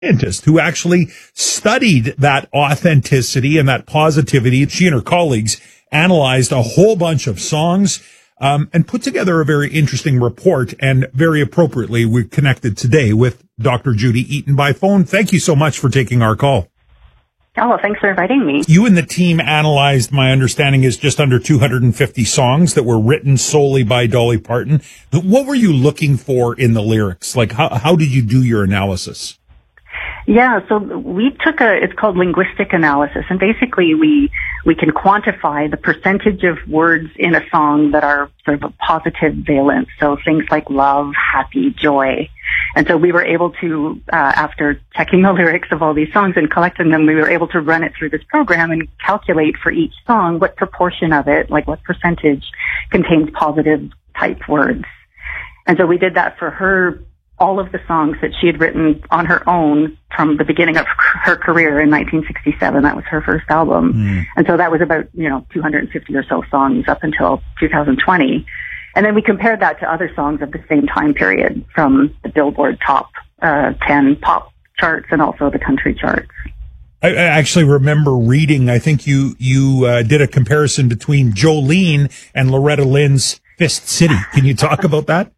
scientist who actually studied that authenticity and that positivity. She and her colleagues analyzed a whole bunch of songs and put together a very interesting report. And very appropriately, we're connected today with Dr. Judy Eaton by phone. Thank you so much for taking our call. Oh, well, thanks for inviting me. You and the team analyzed, my understanding is, just under 250 songs that were written solely by Dolly Parton. What were you looking for in the lyrics? Like, how did you do your analysis? Yeah, so we took it's called linguistic analysis, and basically we can quantify the percentage of words in a song that are sort of a positive valence. So things like love, happy, joy. And so we were able to, after checking the lyrics of all these songs and collecting them, we were able to run it through this program and calculate for each song what proportion of it, like what percentage, contains positive type words. And so we did that for her, all of the songs that she had written on her own from the beginning of her career in 1967. That was her first album. And so that was about, 250 or so songs up until 2020. And then we compared that to other songs of the same time period from the Billboard top 10 pop charts and also the country charts. I actually remember reading, I think you did a comparison between Jolene and Loretta Lynn's Fist City. Can you talk about that?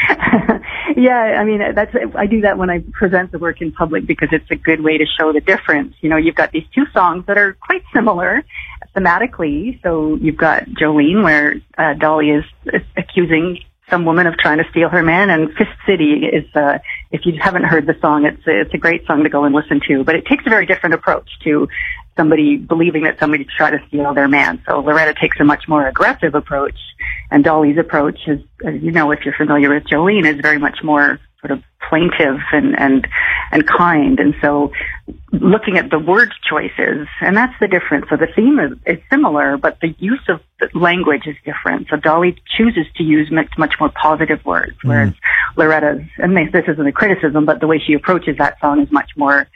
Yeah, I mean, I do that when I present the work in public because it's a good way to show the difference. You've got these two songs that are quite similar thematically. So you've got Jolene, where Dolly is accusing some woman of trying to steal her man, and Fist City is, if you haven't heard the song, it's a great song to go and listen to, but it takes a very different approach to somebody believing that somebody's trying to steal their man. So Loretta takes a much more aggressive approach, and Dolly's approach is, as you know, if you're familiar with Jolene, is very much more sort of plaintive and kind. And so looking at the word choices, and that's the difference. So the theme is similar, but the use of the language is different. So Dolly chooses to use much more positive words, whereas Loretta's, and this isn't a criticism, but the way she approaches that song is much more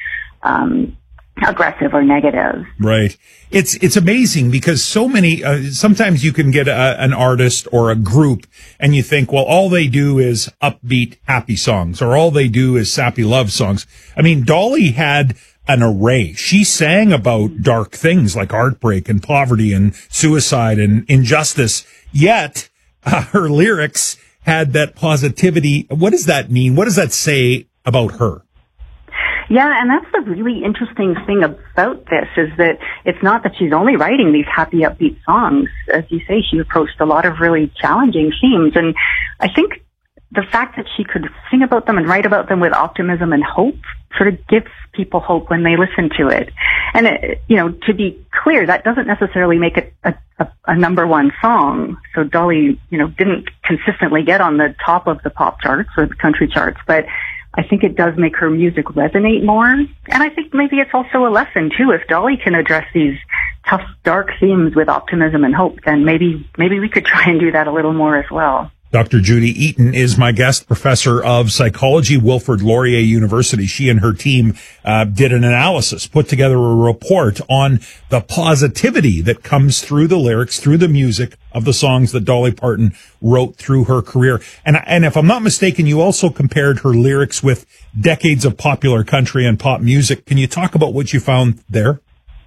aggressive or negative. Right. It's amazing because so many, sometimes you can get an artist or a group and you think, well, all they do is upbeat, happy songs, or all they do is sappy love songs. I mean, Dolly had an array. She sang about dark things like heartbreak and poverty and suicide and injustice, yet her lyrics had that positivity. What does that mean? What does that say about her? Yeah, and that's the really interesting thing about this, is that it's not that she's only writing these happy, upbeat songs. As you say, she approached a lot of really challenging themes, and I think the fact that she could sing about them and write about them with optimism and hope sort of gives people hope when they listen to it. And, to be clear, that doesn't necessarily make it a number one song. So Dolly, didn't consistently get on the top of the pop charts or the country charts, but I think it does make her music resonate more. And I think maybe it's also a lesson, too. If Dolly can address these tough, dark themes with optimism and hope, then maybe we could try and do that a little more as well. Dr. Judy Eaton is my guest, professor of psychology, Wilfrid Laurier University. She and her team did an analysis, put together a report on the positivity that comes through the lyrics, through the music of the songs that Dolly Parton wrote through her career. And if I'm not mistaken, you also compared her lyrics with decades of popular country and pop music. Can you talk about what you found there?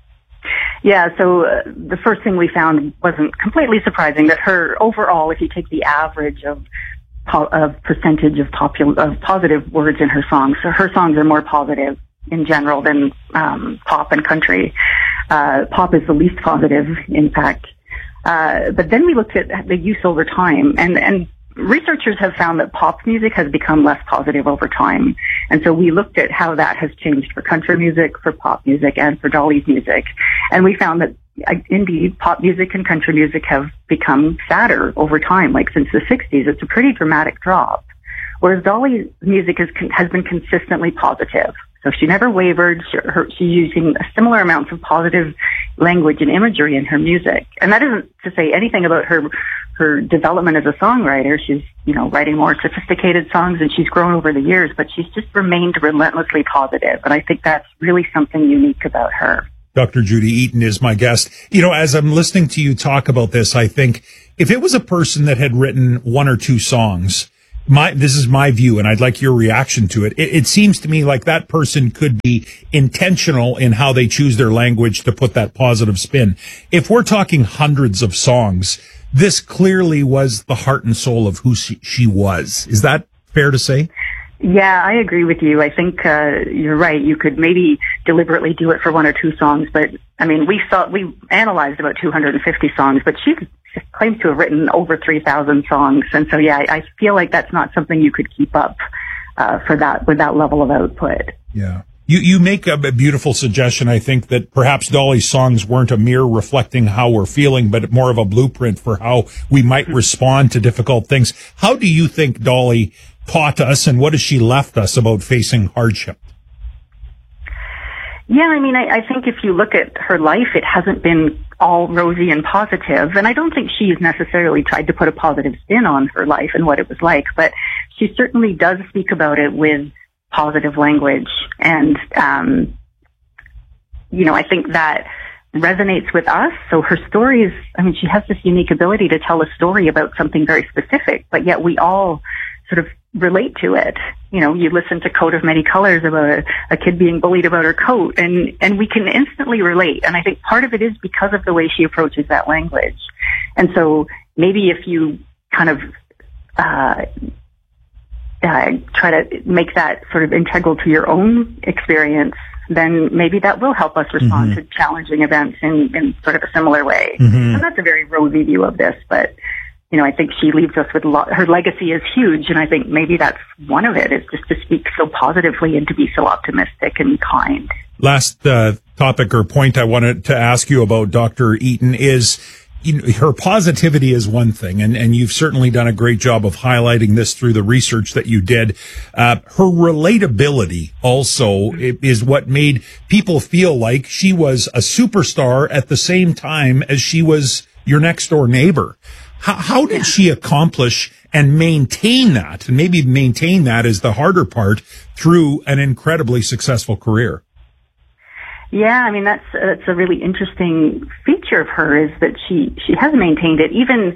Yeah, so the first thing we found wasn't completely surprising, that her overall, if you take the average of percentage of positive words in her songs, so her songs are more positive in general than pop and country. Pop is the least positive, in fact. But then we looked at the use over time, and researchers have found that pop music has become less positive over time. And so we looked at how that has changed for country music, for pop music, and for Dolly's music. And we found that, indeed, pop music and country music have become sadder over time. Like since the 60s, it's a pretty dramatic drop. Whereas Dolly's music has been consistently positive. So she never wavered. She's using similar amounts of positive language and imagery in her music. And that isn't to say anything about her development as a songwriter. She's, writing more sophisticated songs, and she's grown over the years, but she's just remained relentlessly positive. And I think that's really something unique about her. Dr. Judy Eaton is my guest. As I'm listening to you talk about this, I think if it was a person that had written one or two songs This is my view, and I'd like your reaction to it. It seems to me like that person could be intentional in how they choose their language to put that positive spin. If we're talking hundreds of songs, this clearly was the heart and soul of who she was. Is that fair to say? Yeah, I agree with you. I think you're right. You could maybe deliberately do it for one or two songs, but I mean, we analyzed about 250 songs, but she claims to have written over 3,000 songs, and so yeah, I feel like that's not something you could keep up with that level of output. Yeah. You make a beautiful suggestion. I think that perhaps Dolly's songs weren't a mirror reflecting how we're feeling, but more of a blueprint for how we might respond to difficult things. How do you think Dolly taught us, and what has she left us about facing hardship? Yeah, I mean, I think if you look at her life, it hasn't been all rosy and positive, and I don't think she's necessarily tried to put a positive spin on her life and what it was like, but she certainly does speak about it with positive language, and I think that resonates with us. So her stories, I mean, she has this unique ability to tell a story about something very specific, but yet we all sort of relate to it. You listen to Coat of Many Colors about a kid being bullied about her coat, and we can instantly relate. And I think part of it is because of the way she approaches that language. And so maybe if you kind of try to make that sort of integral to your own experience, then maybe that will help us respond to challenging events in sort of a similar way. And that's a very rosy view of this, but I think she leaves us with her legacy is huge, and I think maybe that's one of it, is just to speak so positively and to be so optimistic and kind. Last topic or point I wanted to ask you about, Dr. Eaton, is her positivity is one thing, and you've certainly done a great job of highlighting this through the research that you did. Her relatability also is what made people feel like she was a superstar at the same time as she was your next door neighbor. How did she accomplish and maintain that? And maybe maintain that is the harder part through an incredibly successful career. Yeah, I mean, that's a really interesting feature of her, is that she has maintained it. Even,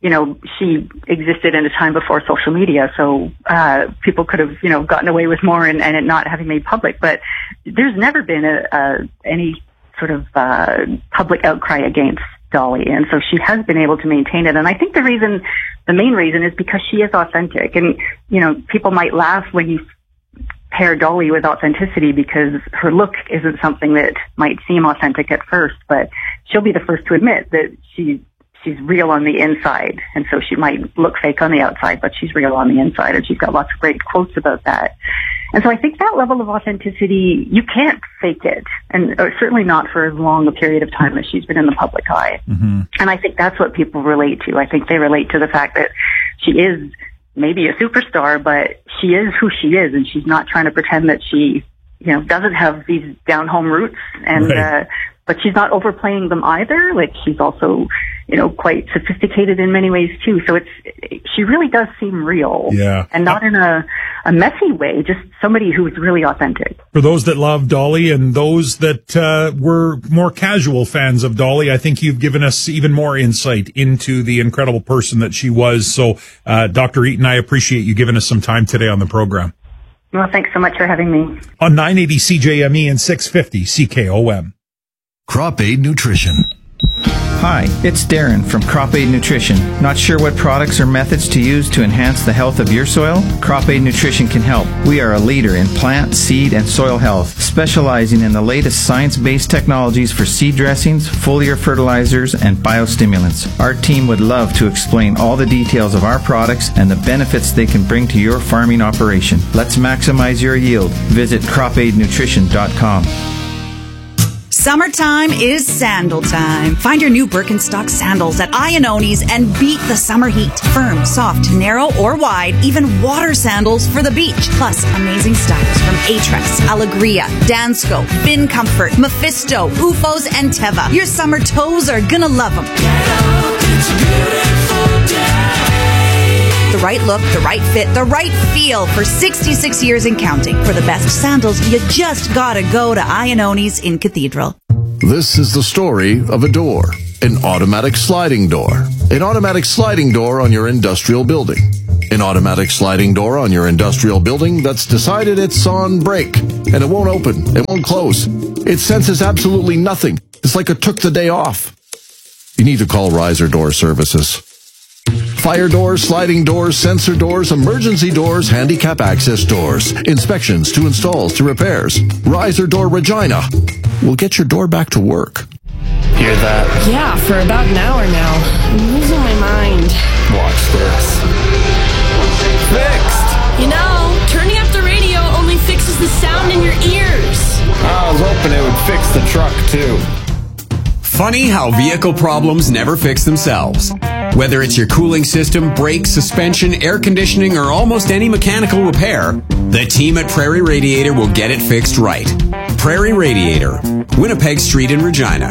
she existed in a time before social media, so people could have, gotten away with more and it not having made public. But there's never been any sort of public outcry against Dolly, and so she has been able to maintain it. And I think the main reason is because she is authentic. And people might laugh when you pair Dolly with authenticity, because her look isn't something that might seem authentic at first, but she'll be the first to admit that she's real on the inside, and so she might look fake on the outside, but she's real on the inside, and she's got lots of great quotes about that. And so I think that level of authenticity, you can't fake it, and certainly not for as long a period of time as she's been in the public eye. And I think that's what people relate to. I think they relate to the fact that she is maybe a superstar, but she is who she is, and she's not trying to pretend that she, doesn't have these down-home roots, and but she's not overplaying them either. Like, she's also, quite sophisticated in many ways too. So she really does seem real. Yeah. And not in a messy way, just somebody who's really authentic. For those that love Dolly and those that were more casual fans of Dolly, I think you've given us even more insight into the incredible person that she was. So, Dr. Eaton, I appreciate you giving us some time today on the program. Well, thanks so much for having me. On 980 CJME and 650 CKOM. Crop Aid Nutrition. Hi, it's Darren from Crop Aid Nutrition. Not sure what products or methods to use to enhance the health of your soil? Crop Aid Nutrition can help. We are a leader in plant, seed, and soil health, specializing in the latest science-based technologies for seed dressings, foliar fertilizers, and biostimulants. Our team would love to explain all the details of our products and the benefits they can bring to your farming operation. Let's maximize your yield. Visit cropaidnutrition.com. Summertime is sandal time. Find your new Birkenstock sandals at Iannoni's and beat the summer heat. Firm, soft, narrow, or wide, even water sandals for the beach. Plus, amazing styles from Aetrex, Allegria, Dansko, Bin Comfort, Mephisto, Ufos, and Teva. Your summer toes are gonna love them. The right look, the right fit, the right feel for 66 years and counting. For the best sandals, you just gotta go to Iannoni's in Cathedral. This is the story of a door, an automatic sliding door. An automatic sliding door on your industrial building. An automatic sliding door on your industrial building that's decided it's on break, and it won't open, it won't close. It senses absolutely nothing. It's like it took the day off. You need to call Riser Door Services. Fire doors, sliding doors, sensor doors, emergency doors, handicap access doors, inspections to installs to repairs. Riser Door Regina will get your door back to work. Hear that? Yeah, for about an hour now. I'm losing my mind. Watch this. Fixed! You know, turning up the radio only fixes the sound in your ears. I was hoping it would fix the truck, too. Funny how vehicle problems never fix themselves. Whether it's your cooling system, brakes, suspension, air conditioning, or almost any mechanical repair, the team at Prairie Radiator will get it fixed right. Prairie Radiator, Winnipeg Street in Regina.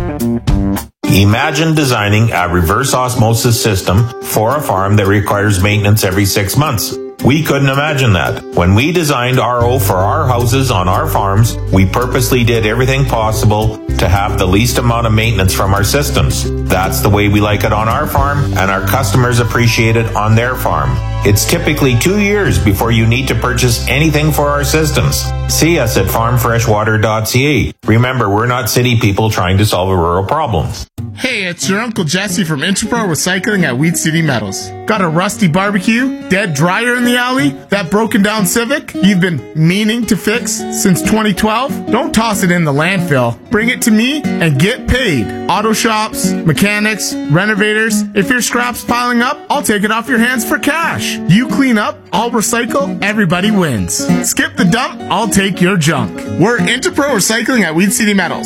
Imagine designing a reverse osmosis system for a farm that requires maintenance every 6 months. We couldn't imagine that. When we designed RO for our houses on our farms, we purposely did everything possible to have the least amount of maintenance from our systems. That's the way we like it on our farm, and our customers appreciate it on their farm. It's typically 2 years before you need to purchase anything for our systems. See us at farmfreshwater.ca. Remember, we're not city people trying to solve a rural problem. Hey, it's your Uncle Jesse from Interpro Recycling at Weed City Metals. Got a rusty barbecue, dead dryer in the alley, that broken down Civic you've been meaning to fix since 2012? Don't toss it in the landfill. Bring it to me and get paid. Auto shops, mechanics, renovators. If your scrap's piling up, I'll take it off your hands for cash. You clean up, I'll recycle, everybody wins. Skip the dump, I'll take your junk. We're Interpro Recycling at Weed City Metals.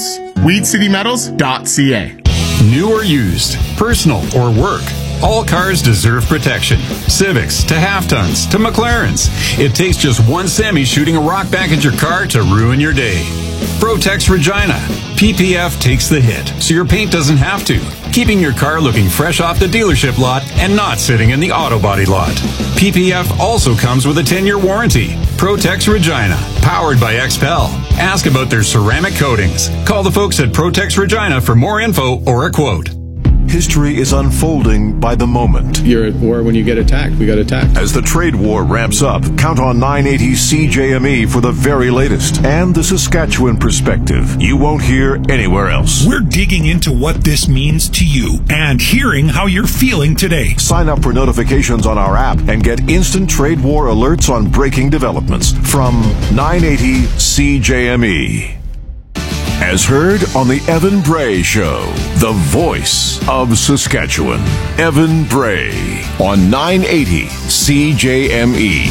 WeedCityMetals.ca. New or used, personal or work, all cars deserve protection. Civics to half-tons to McLarens. It takes just one semi shooting a rock back at your car to ruin your day. Protex Regina. PPF takes the hit, so your paint doesn't have to, keeping your car looking fresh off the dealership lot and not sitting in the auto body lot. PPF also comes with a 10-year warranty. Protex Regina, powered by XPEL. Ask about their ceramic coatings. Call the folks at Protex Regina for more info or a quote. History is unfolding by the moment. You're at war when you get attacked. We got attacked. As the trade war ramps up, count on 980 CJME for the very latest and the Saskatchewan perspective you won't hear anywhere else. We're digging into what this means to you and hearing how you're feeling today. Sign up for notifications on our app and get instant trade war alerts on breaking developments from 980 CJME. As heard on the Evan Bray Show, the voice of Saskatchewan. Evan Bray on 980 CJME.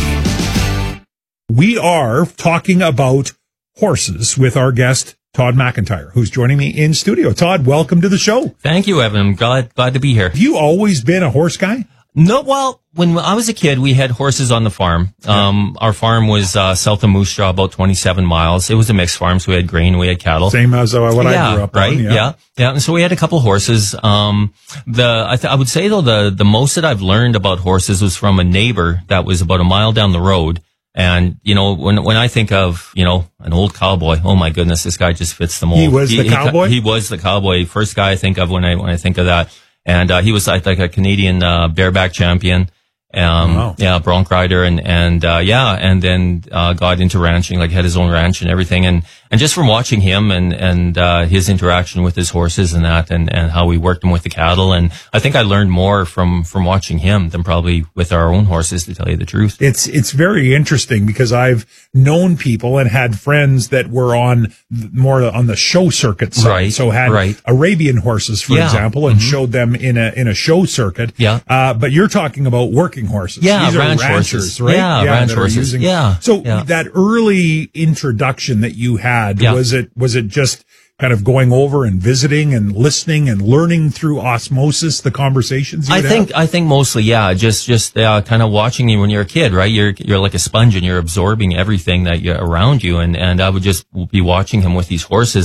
We are talking about horses with our guest, Todd McIntyre, who's joining me in studio. Todd, welcome to the show. Thank you, Evan. I'm glad to be here. Have you always been a horse guy? No, well, when I was a kid, we had horses on the farm. Our farm was south of Moose Jaw, about 27 miles. It was a mixed farm, so we had grain, we had cattle. Same as what I grew up right? on. Yeah. And so we had a couple horses. I would say though the most that I've learned about horses was from a neighbor that was about a mile down the road. And, you know, when I think of, you know, an old cowboy, oh my goodness, this guy just fits the mold. He was the cowboy? He was the cowboy. First guy I think of when I think of that. And he was like a Canadian bareback champion. Bronc rider and then got into ranching, like had his own ranch and everything. And just from watching him and his interaction with his horses and that and how we worked him with the cattle. And I think I learned more from watching him than probably with our own horses, to tell you the truth. It's very interesting because I've known people and had friends that were more on the show circuit side. Right. So had Arabian horses, for example, and showed them in a show circuit. Yeah. But you're talking about working horses. Yeah, These ranch are ranchers, horses. right? Yeah, ranch horses. So that early introduction that you had, was it just kind of going over and visiting and listening and learning through osmosis the conversations you would have? I think mostly, just kind of watching you when you're a kid, right? You're like a sponge and you're absorbing everything that you're around you. And I would just be watching him with these horses. And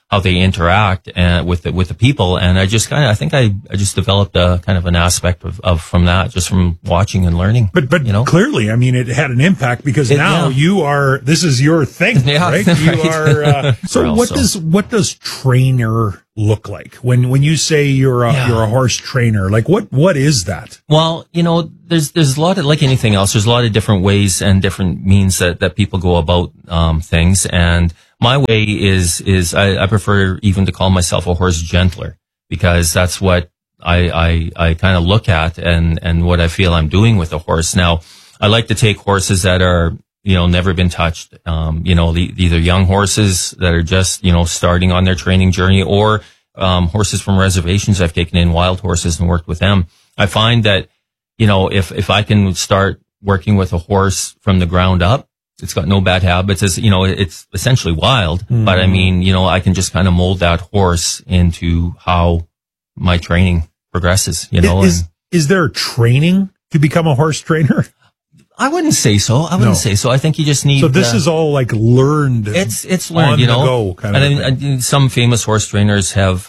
how they interact and with the people. And I just I think I just developed a kind of an aspect of from that, just from watching and learning. But clearly, I mean, it had an impact because now this is your thing, right? You are. So what does trainer look like when you say you're a horse trainer? Like what is that? Well, there's a lot of, like anything else, there's a lot of different ways and different means that people go about things. And my way is I prefer even to call myself a horse gentler, because that's what I kind of look at and what I feel I'm doing with a horse. Now, I like to take horses that are, never been touched. Either young horses that are just, starting on their training journey, or horses from reservations I've taken in, wild horses, and worked with them. I find that, if I can start working with a horse from the ground up, it's got no bad habits. It's essentially wild, but I mean, I can just kind of mold that horse into how my training progresses, Is there training to become a horse trainer? I wouldn't say so. I think you just need. So this is all like learned. It's learned, on the go kind of thing. Some famous horse trainers have,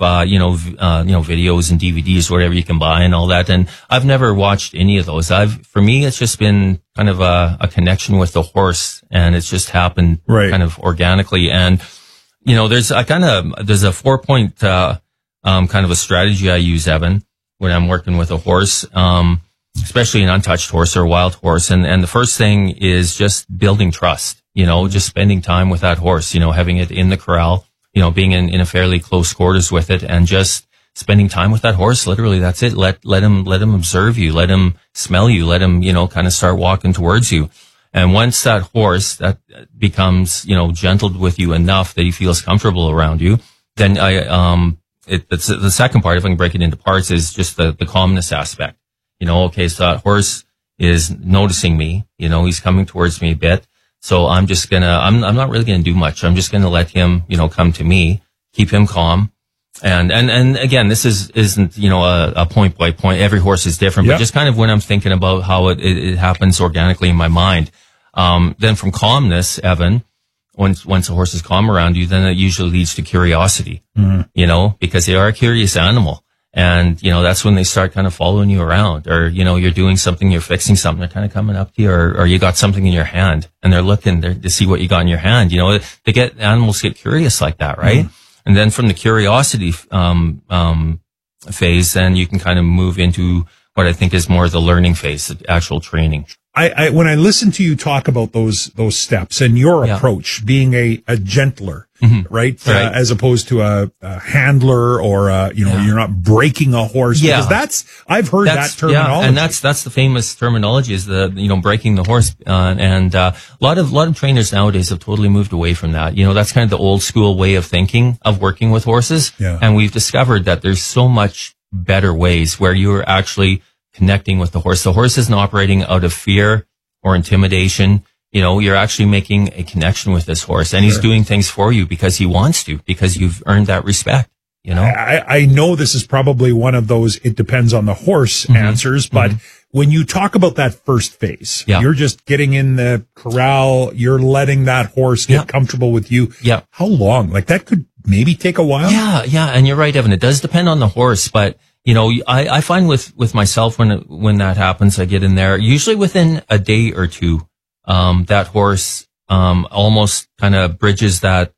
videos and DVDs, whatever you can buy and all that. And I've never watched any of those. For me, it's just been kind of a connection with the horse, and it's just happened kind of organically. And, there's a 4-point, kind of a strategy I use, Evan, when I'm working with a horse. Especially an untouched horse or a wild horse. And the first thing is just building trust, just spending time with that horse, having it in the corral, being in a fairly close quarters with it, and just spending time with that horse. Literally, that's it. Let him observe you, let him smell you, let him, kind of start walking towards you. And once that horse that becomes, gentled with you enough that he feels comfortable around you, then the second part, if I can break it into parts, is just the calmness aspect. Okay, so that horse is noticing me, he's coming towards me a bit. So I'm just I'm not really gonna do much. I'm just gonna let him, come to me, keep him calm. And again, this isn't, a point by point. Every horse is different, but just kind of when I'm thinking about how it happens organically in my mind. Then from calmness, Evan, once a horse is calm around you, then it usually leads to curiosity, because they are a curious animal. And, that's when they start kind of following you around, or, you're doing something, you're fixing something, they're kind of coming up to you, or you got something in your hand and they're looking to see what you got in your hand. Animals get curious like that, right? And then from the curiosity, phase, then you can kind of move into what I think is more the learning phase, the actual training. When I listen to you talk about those steps and your approach being a gentler, right? As opposed to a handler, or you're not breaking a horse, because I've heard that terminology. And that's the famous terminology, is the, breaking the horse. And a lot of trainers nowadays have totally moved away from that. That's kind of the old school way of thinking of working with horses. Yeah. And we've discovered that there's so much better ways where you're actually connecting with the horse. The horse isn't operating out of fear or intimidation. You're actually making a connection with this horse, and he's doing things for you because he wants to, because you've earned that respect. I know this is probably one of those it depends on the horse answers, but when you talk about that first phase, you're just getting in the corral, you're letting that horse get comfortable with you. Yeah. How long? Like, that could maybe take a while? Yeah. And you're right, Evan. It does depend on the horse, but I find with myself, when that happens, I get in there, usually within a day or two, that horse, almost kind of bridges that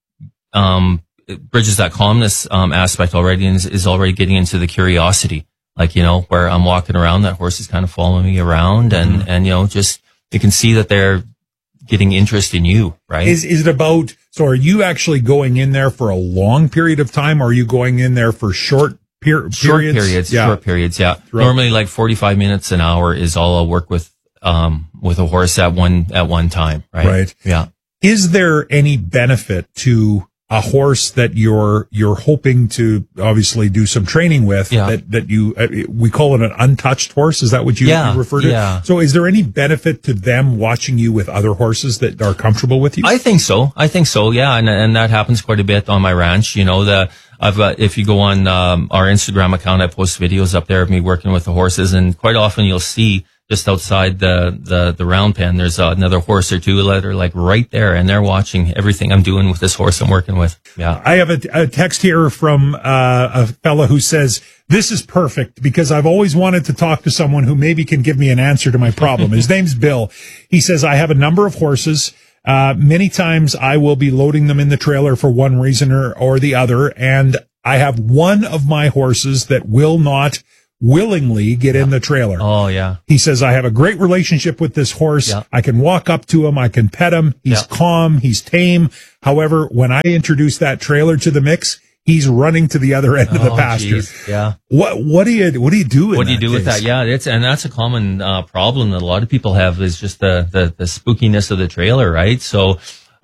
calmness, aspect already, and is already getting into the curiosity. Like, where I'm walking around, that horse is kind of following me around, and just, you can see that they're getting interest in you, right? Is it about, so are you actually going in there for a long period of time, or are you going in there for short periods? Short periods, yeah. Normally like 45 minutes, an hour is all I'll work with a horse at one time, right? Right. Yeah. Is there any benefit to a horse that you're hoping to obviously do some training with, that you, we call it an untouched horse? Is that what you refer to? Yeah. So is there any benefit to them watching you with other horses that are comfortable with you? I think so. Yeah. And that happens quite a bit on my ranch. If you go on, our Instagram account, I post videos up there of me working with the horses, and quite often you'll see just outside the round pen. There's another horse or two that are like right there, and they're watching everything I'm doing with this horse I'm working with. Yeah. I have a text here from a fella who says, this is perfect because I've always wanted to talk to someone who maybe can give me an answer to my problem. His name's Bill. He says, I have a number of horses. Many times I will be loading them in the trailer for one reason or the other. And I have one of my horses that will not willingly get in the trailer. Oh, yeah. He says, I have a great relationship with this horse. Yeah. I can walk up to him. I can pet him. He's calm. He's tame. However, when I introduce that trailer to the mix, he's running to the other end of the pasture. Geez. Yeah. What do you do? What do you do with that? Yeah. That's a common, problem that a lot of people have is just the spookiness of the trailer, right? So,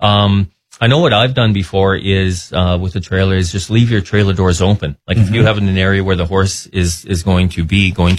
I know what I've done before is, with the trailer is just leave your trailer doors open. Like if you have an area where the horse is going to,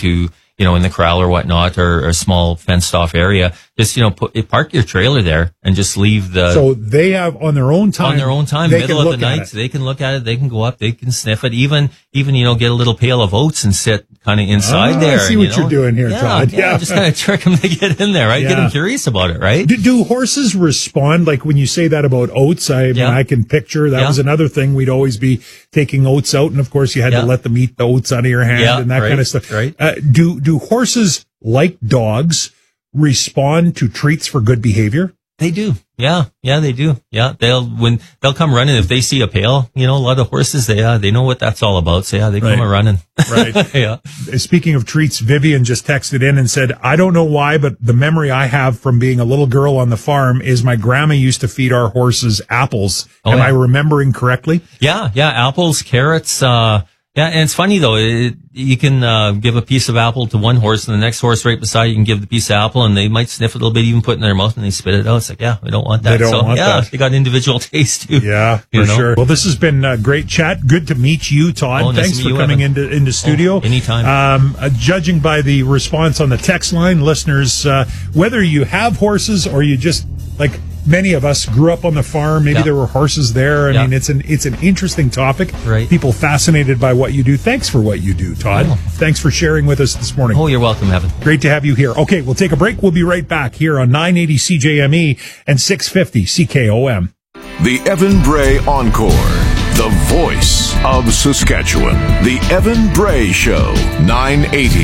in the corral or whatnot, or a small fenced off area, just, park your trailer there and just leave so they have on their own time, middle of the night, they can look at it, they can go up, they can sniff it, even, get a little pail of oats and sit kind of inside there. I see what you're doing here, Todd. Yeah. Just kind of trick them to get in there, right? Yeah. Get them curious about it, right? Do horses respond? Like when you say that about oats, I can picture that was another thing. We'd always be taking oats out. And of course you had to let them eat the oats out of your hand and that kind of stuff. Right. Do horses, like dogs, respond to treats for good behavior? They do. Yeah, they do. Yeah, they'll come running if they see a pail. A lot of horses, they know what that's all about. So they come running. Right. Yeah. Speaking of treats, Vivian just texted in and said, I don't know why, but the memory I have from being a little girl on the farm is my grandma used to feed our horses apples. Am I remembering correctly? Yeah, apples, carrots, and it's funny though, you can give a piece of apple to one horse and the next horse right beside you can give the piece of apple and they might sniff it a little bit, even put it in their mouth and they spit it out. It's like, we don't want that. They got individual taste too. Yeah, for sure. Well, this has been a great chat. Good to meet you, Todd. Thanks for coming into studio. Anytime. Judging by the response on the text line, listeners, whether you have horses or you just like many of us grew up on the farm. Maybe there were horses there. I mean, it's an interesting topic. Right. People fascinated by what you do. Thanks for what you do, Todd. Thanks for sharing with us this morning. Oh, you're welcome, Evan. Great to have you here. Okay, we'll take a break. We'll be right back here on 980 CJME and 650 CKOM. The Evan Bray Encore. The voice of Saskatchewan. The Evan Bray Show. 980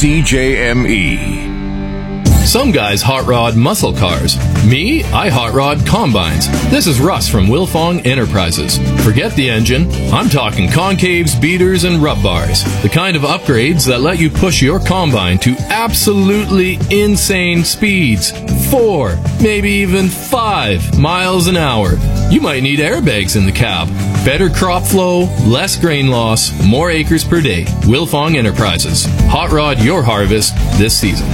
CJME. Some guys hot rod muscle cars. Me, I hot rod combines. This is Russ from Wilfong Enterprises. Forget the engine. I'm talking concaves, beaters, and rub bars. The kind of upgrades that let you push your combine to absolutely insane speeds. 4, maybe even 5 miles an hour. You might need airbags in the cab. Better crop flow, less grain loss, more acres per day. Wilfong Enterprises. Hot rod your harvest this season.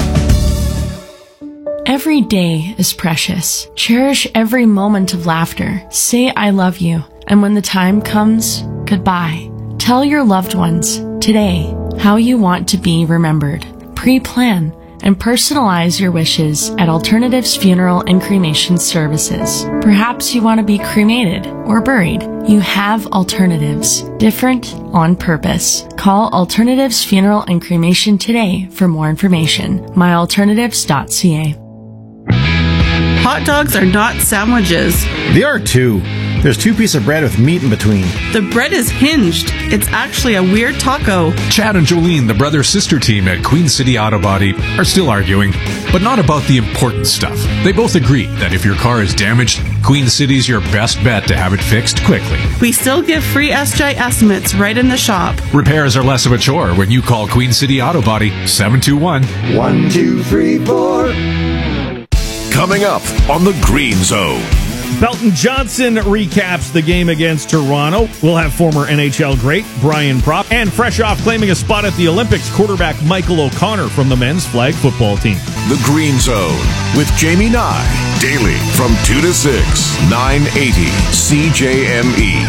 Every day is precious. Cherish every moment of laughter. Say I love you. And when the time comes, goodbye. Tell your loved ones today how you want to be remembered. Pre-plan and personalize your wishes at Alternatives Funeral and Cremation Services. Perhaps you want to be cremated or buried. You have alternatives. Different on purpose. Call Alternatives Funeral and Cremation today for more information. myalternatives.ca. Hot dogs are not sandwiches. They are too. There's 2 pieces of bread with meat in between. The bread is hinged. It's actually a weird taco. Chad and Jolene, the brother-sister team at Queen City Auto Body, are still arguing, but not about the important stuff. They both agree that if your car is damaged, Queen City's your best bet to have it fixed quickly. We still give free SJ estimates right in the shop. Repairs are less of a chore when you call Queen City Auto Body 721-1234. Coming up on the Green Zone. Belton Johnson recaps the game against Toronto. We'll have former NHL great Brian Propp, and fresh off claiming a spot at the Olympics, quarterback Michael O'Connor from the men's flag football team. The Green Zone with Jamie Nye. Daily from 2 to 6, 980 CJME.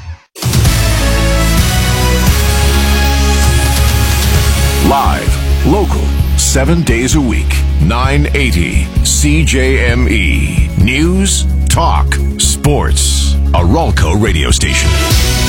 Live, local, 7 days a week. 980 CJME. News, talk, sports. A Ralco radio station.